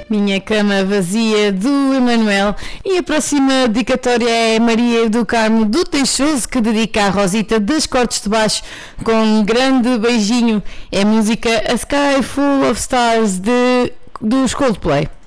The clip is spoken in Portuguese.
Minha Cama Vazia, do Emanuel. E a próxima dedicatória é Maria do Carmo do Teixoso, que dedica à Rosita das Cortes de Baixo, com um grande beijinho. É a música A Sky Full of Stars dos Coldplay.